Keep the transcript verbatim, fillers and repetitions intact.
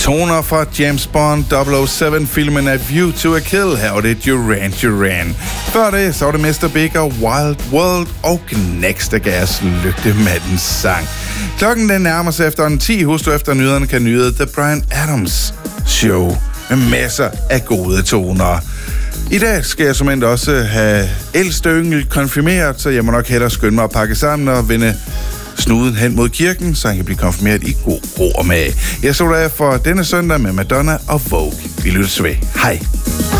Toner fra James Bond double oh seven-filmen A View to a Kill. Her var det Duran Duran. Før det, så var det mister Big og Wild World og Next, der gav os Lygtemandens sang. Klokken den nærmer sig efter en ti. Husk du efter nyhederne kan nyde The Bryan Adams Show med masser af gode toner. I dag skal jeg som endt også have ældste yngel konfirmeret, så jeg må nok hellere skynde mig at pakke sammen og vende snuden hen mod kirken, så han kan blive konfirmeret i god ro og mag. Jeg så dig for denne søndag med Madonna og Vogue. Vi lyttes ved. Hej.